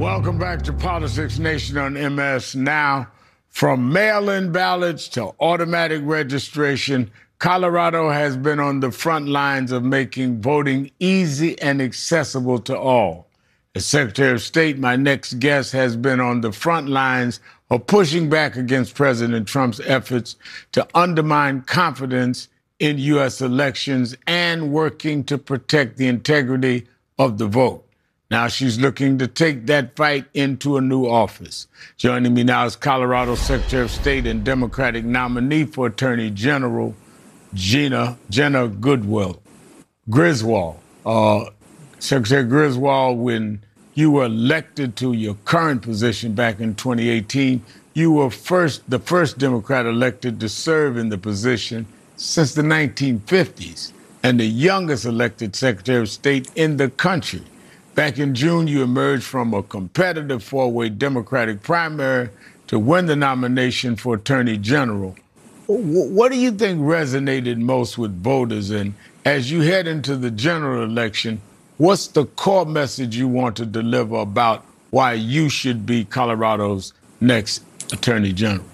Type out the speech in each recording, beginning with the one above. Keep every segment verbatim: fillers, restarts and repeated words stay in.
Welcome back to Politics Nation on M S Now. From mail-in ballots to automatic registration, Colorado has been on the front lines of making voting easy and accessible to all. As Secretary of State, my next guest has been on the front lines of pushing back against President Trump's efforts to undermine confidence in U S elections and working to protect the integrity of the vote. Now she's looking to take that fight into a new office. Joining me now is Colorado Secretary of State and Democratic nominee for Attorney General, Gina, Jenna Goodwill, Griswold. Uh, Secretary Griswold, when you were elected to your current position back in twenty eighteen, you were first, the first Democrat elected to serve in the position since the nineteen fifties, and the youngest elected Secretary of State in the country. Back in June, you emerged from a competitive four-way Democratic primary to win the nomination for Attorney General. What do you think resonated most with voters? And as you head into the general election, what's the core message you want to deliver about why you should be Colorado's next Attorney General?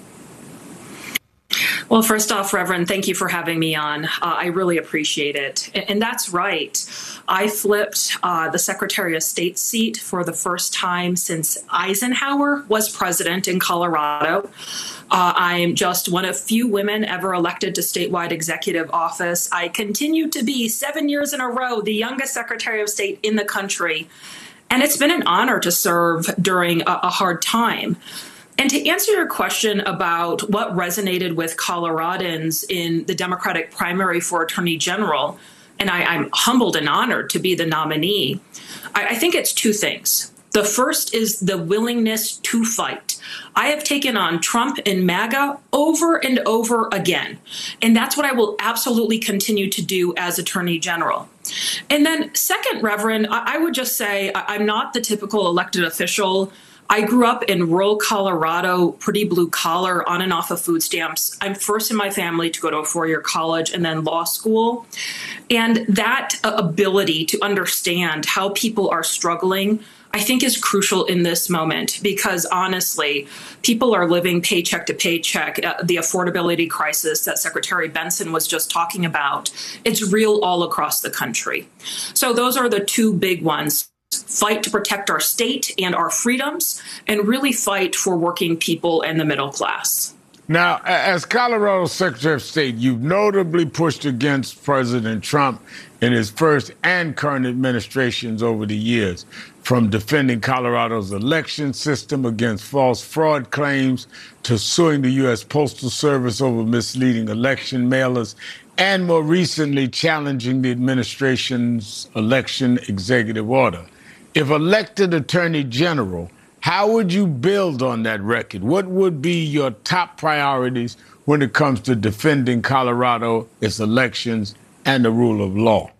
Well, first off, Reverend, thank you for having me on. Uh, I really appreciate it. And, and that's right. I flipped uh, the Secretary of State seat for the first time since Eisenhower was president in Colorado. Uh, I'm just one of few women ever elected to statewide executive office. I continue to be seven years in a row the youngest Secretary of State in the country. And it's been an honor to serve during a, a hard time. And to answer your question about what resonated with Coloradans in the Democratic primary for Attorney General, and I, I'm humbled and honored to be the nominee, I, I think it's two things. The first is the willingness to fight. I have taken on Trump and MAGA over and over again, and that's what I will absolutely continue to do as Attorney General. And then second, Reverend, I, I would just say I, I'm not the typical elected official. I grew up in rural Colorado, pretty blue collar, on and off of food stamps. I'm first in my family to go to a four-year college and then law school. And that ability to understand how people are struggling, I think, is crucial in this moment because, honestly, people are living paycheck to paycheck. Uh, the affordability crisis that Secretary Benson was just talking about, it's real all across the country. So those are the two big ones. Fight to protect our state and our freedoms, and really fight for working people and the middle class. Now, as Colorado Secretary of State, you've notably pushed against President Trump in his first and current administrations over the years, from defending Colorado's election system against false fraud claims to suing the U S Postal Service over misleading election mailers, and more recently challenging the administration's election executive order. If elected Attorney General, how would you build on that record? What would be your top priorities when it comes to defending Colorado, its elections, and the rule of law?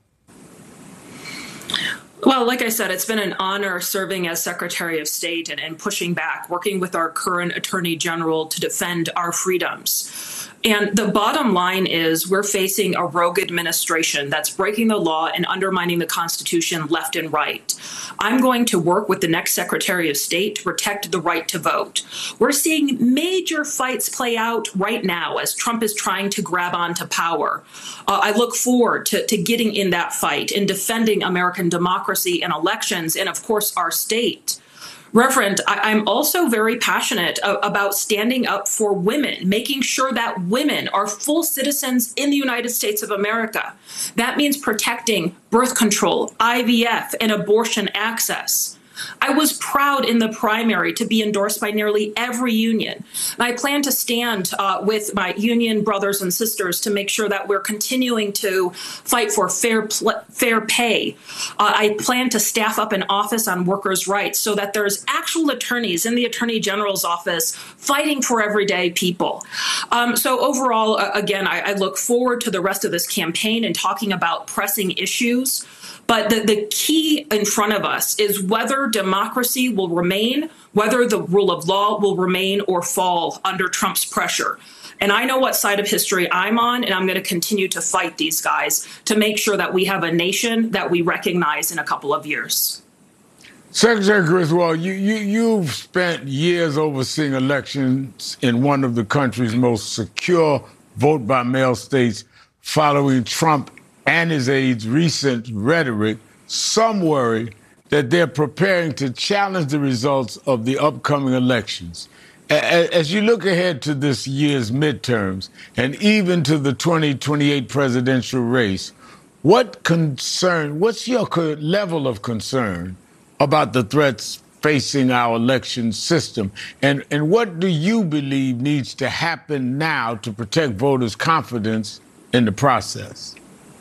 Well, like I said, it's been an honor serving as Secretary of State and, and pushing back, working with our current Attorney General to defend our freedoms. And the bottom line is we're facing a rogue administration that's breaking the law and undermining the Constitution left and right. I'm going to work with the next Secretary of State to protect the right to vote. We're seeing major fights play out right now as Trump is trying to grab onto power. Uh, I look forward to, to getting in that fight and defending American democracy and elections and, of course, our state. Reverend, I, I'm also very passionate a, about standing up for women, making sure that women are full citizens in the United States of America. That means protecting birth control, I V F, and abortion access. I was proud in the primary to be endorsed by nearly every union. And I plan to stand uh, with my union brothers and sisters to make sure that we're continuing to fight for fair pl- fair pay. Uh, I plan to staff up an office on workers' rights so that there's actual attorneys in the Attorney General's office fighting for everyday people. Um, so overall, uh, again, I, I look forward to the rest of this campaign and talking about pressing issues. But the, the key in front of us is whether democracy will remain, whether the rule of law will remain or fall under Trump's pressure. And I know what side of history I'm on, and I'm going to continue to fight these guys to make sure that we have a nation that we recognize in a couple of years. Secretary Griswold, you, you, you've spent years overseeing elections in one of the country's most secure vote-by-mail states following Trump and his aides' recent rhetoric. Some worry that they're preparing to challenge the results of the upcoming elections. As you look ahead to this year's midterms and even to the twenty twenty-eight presidential race, what concern, what's your level of concern about the threats facing our election system? And, and what do you believe needs to happen now to protect voters' confidence in the process?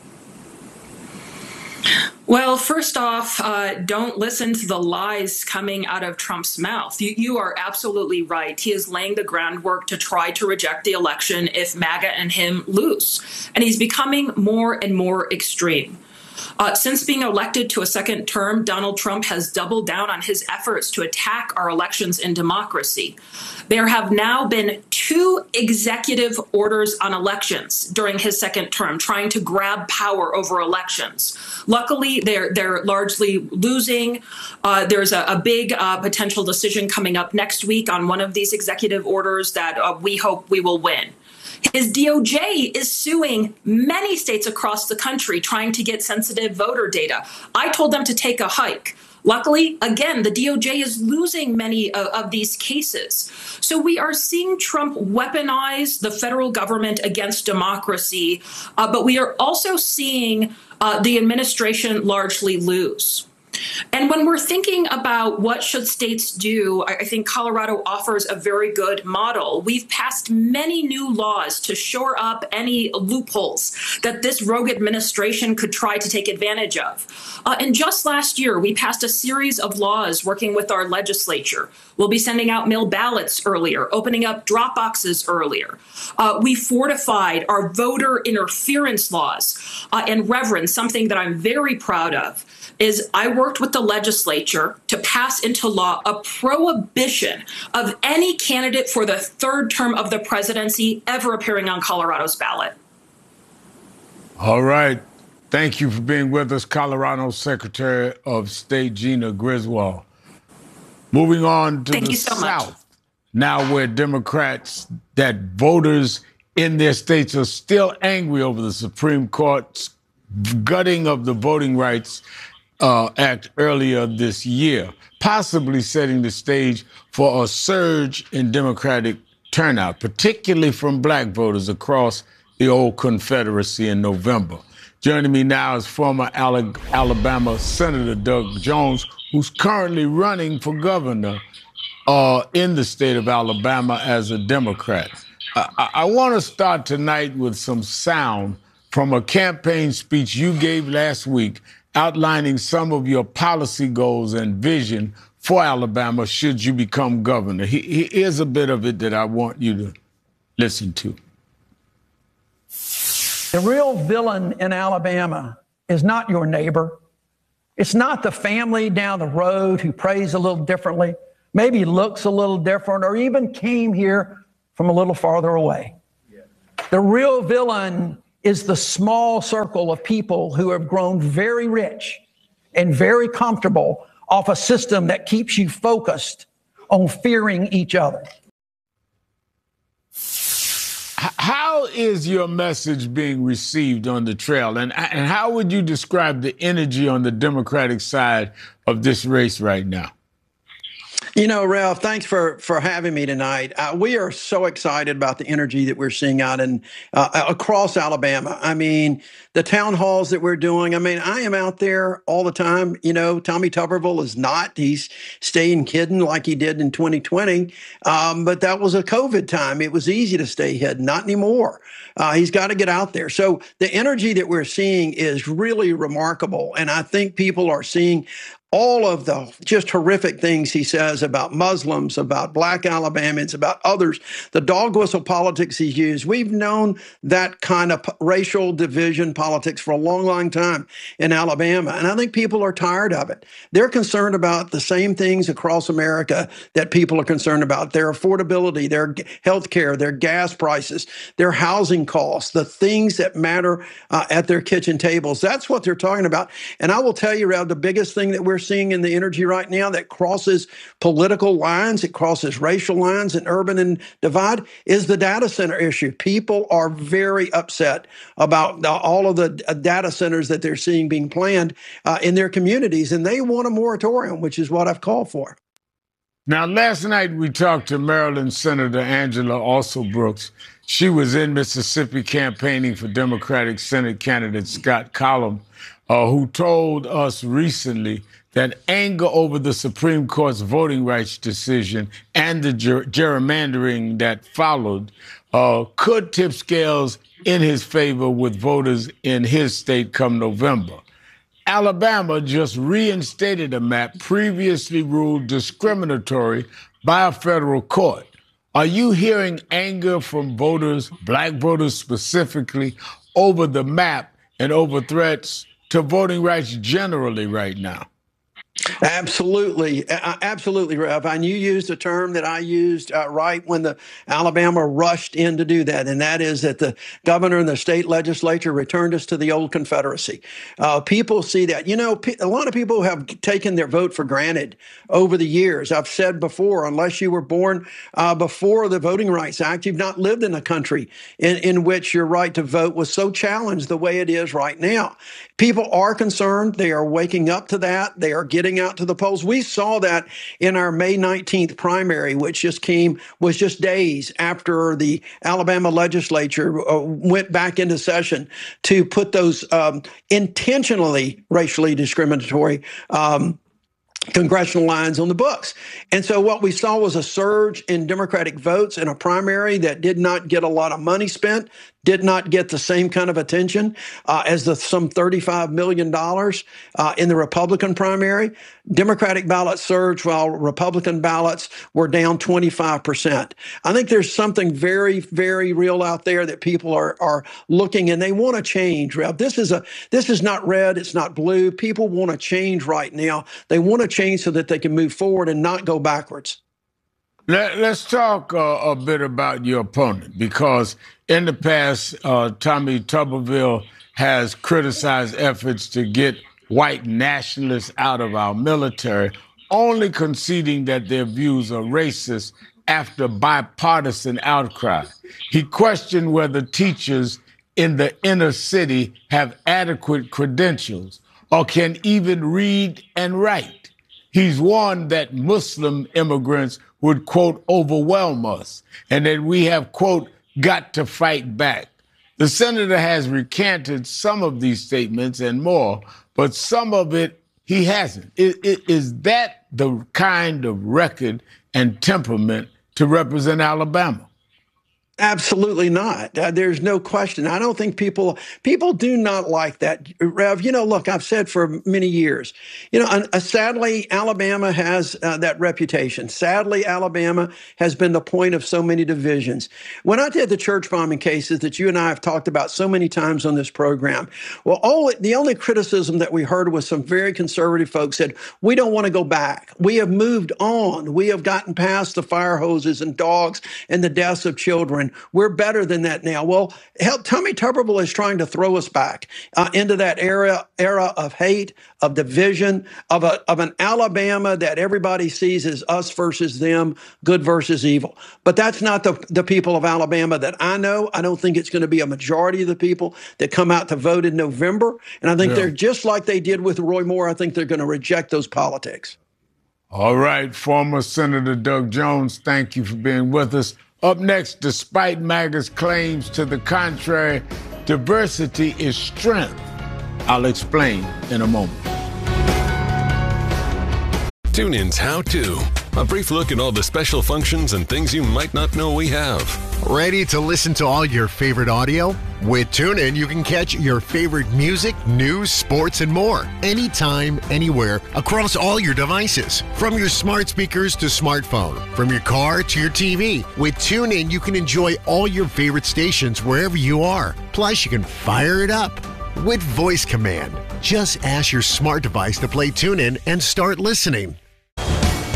Well, first off, uh, don't listen to the lies coming out of Trump's mouth. You, you are absolutely right. He is laying the groundwork to try to reject the election if MAGA and him lose. And he's becoming more and more extreme. Uh, since being elected to a second term, Donald Trump has doubled down on his efforts to attack our elections and democracy. There have now been two executive orders on elections during his second term, trying to grab power over elections. Luckily, they're they're largely losing. Uh, there's a, a big uh, potential decision coming up next week on one of these executive orders that uh, we hope we will win. His D O J is suing many states across the country trying to get sensitive voter data. I told them to take a hike. Luckily, again, the D O J is losing many of, of these cases. So we are seeing Trump weaponize the federal government against democracy, uh, but we are also seeing uh, the administration largely lose. And when we're thinking about what should states do, I think Colorado offers a very good model. We've passed many new laws to shore up any loopholes that this rogue administration could try to take advantage of. Uh, and just last year, we passed a series of laws working with our legislature. We'll be sending out mail ballots earlier, opening up drop boxes earlier. Uh, we fortified our voter interference laws. Uh, and Reverend, something that I'm very proud of, is I worked with the legislature to pass into law a prohibition of any candidate for the third term of the presidency ever appearing on Colorado's ballot. All right. Thank you for being with us, Colorado Secretary of State Gina Griswold. Moving on to Thank the you so South, much. now where Democrats, that voters in their states are still angry over the Supreme Court's gutting of the Voting Rights Uh, Act earlier this year, possibly setting the stage for a surge in Democratic turnout, particularly from black voters across the old Confederacy in November. Joining me now is former Alabama Senator Doug Jones, who's currently running for governor uh, in the state of Alabama as a Democrat. Uh, I, I want to start tonight with some sound from a campaign speech you gave last week outlining some of your policy goals and vision for Alabama should you become governor. He, he, here's a bit of it that I want you to listen to. The real villain in Alabama is not your neighbor. It's not the family down the road who prays a little differently, maybe looks a little different, or even came here from a little farther away. Yeah. The real villain is the small circle of people who have grown very rich and very comfortable off a system that keeps you focused on fearing each other. How is your message being received on the trail? And, and how would you describe the energy on the Democratic side of this race right now? You know, Ralph, thanks for for having me tonight. Uh, we are so excited about the energy that we're seeing out in uh, across Alabama. I mean, the town halls that we're doing. I mean, I am out there all the time. You know, Tommy Tuberville is not. He's staying hidden like he did in twenty twenty. Um, but that was a COVID time. It was easy to stay hidden. Not anymore. Uh, he's got to get out there. So the energy that we're seeing is really remarkable. And I think people are seeing all of the just horrific things he says about Muslims, about black Alabamians, about others, the dog whistle politics he's used. We've known that kind of racial division politics for a long, long time in Alabama. And I think people are tired of it. They're concerned about the same things across America that people are concerned about: their affordability, their health care, their gas prices, their housing costs, the things that matter uh, at their kitchen tables. That's what they're talking about. And I will tell you, Ralph, the biggest thing that we're we're seeing in the energy right now that crosses political lines, it crosses racial lines and urban and divide, is the data center issue. People are very upset about the, all of the data centers that they're seeing being planned uh, in their communities, and they want a moratorium, which is what I've called for. Now, last night we talked to Maryland Senator Angela Alsobrooks. She was in Mississippi campaigning for Democratic Senate candidate Scott Collum, uh, who told us recently that anger over the Supreme Court's voting rights decision and the ger- gerrymandering that followed uh, could tip scales in his favor with voters in his state come November. Alabama just reinstated a map previously ruled discriminatory by a federal court. Are you hearing anger from voters, black voters specifically, over the map and over threats to voting rights generally right now? Absolutely. Absolutely, Rev. And you used a term that I used uh, right when the Alabama rushed in to do that, and that is that the governor and the state legislature returned us to the old Confederacy. Uh, people see that. You know, a lot of people have taken their vote for granted over the years. I've said before, unless you were born uh, before the Voting Rights Act, you've not lived in a country in, in which your right to vote was so challenged the way it is right now. People are concerned. They are waking up to that. They are getting out to the polls. We saw that in our May nineteenth primary, which just came, was just days after the Alabama legislature uh, went back into session to put those um, intentionally racially discriminatory um, congressional lines on the books. And so what we saw was a surge in Democratic votes in a primary that did not get a lot of money spent, did not get the same kind of attention uh, as the some thirty-five million dollars uh, in the Republican primary. Democratic ballots surged while Republican ballots were down twenty-five percent. I think there's something very, very real out there that people are are looking, and they want to change. This is a this is not red, it's not blue. People want to change right now. They want to change so that they can move forward and not go backwards. Let, let's talk uh, a bit about your opponent, because in the past, uh, Tommy Tuberville has criticized efforts to get white nationalists out of our military, only conceding that their views are racist after bipartisan outcry. He questioned whether teachers in the inner city have adequate credentials or can even read and write. He's warned that Muslim immigrants would, quote, overwhelm us, and that we have, quote, got to fight back. The senator has recanted some of these statements and more, but some of it he hasn't. Is, is that the kind of record and temperament to represent Alabama? Absolutely not. Uh, there's no question. I don't think people people do not like that, Rev. You know, look, I've said for many years, you know, uh, sadly, Alabama has uh, that reputation. Sadly, Alabama has been the point of so many divisions. When I did the church bombing cases that you and I have talked about so many times on this program, well, all, the only criticism that we heard was some very conservative folks said, we don't want to go back. We have moved on. We have gotten past the fire hoses and dogs and the deaths of children. We're better than that now. Well, hell, Tommy Tuberville is trying to throw us back uh, into that era era of hate, of division, of a of an Alabama that everybody sees as us versus them, good versus evil. But that's not the, the people of Alabama that I know. I don't think it's going to be a majority of the people that come out to vote in November. And I think yeah. they're just like they did with Roy Moore. I think they're going to reject those politics. All right, former Senator Doug Jones, thank you for being with us. Up next, despite MAGA's claims to the contrary, diversity is strength. I'll explain in a moment. TuneIn's How To. A brief look at all the special functions and things you might not know we have. Ready to listen to all your favorite audio? With TuneIn, you can catch your favorite music, news, sports, and more. Anytime, anywhere, across all your devices. From your smart speakers to smartphone. From your car to your T V. With TuneIn, you can enjoy all your favorite stations wherever you are. Plus, you can fire it up with voice command. Just ask your smart device to play TuneIn and start listening.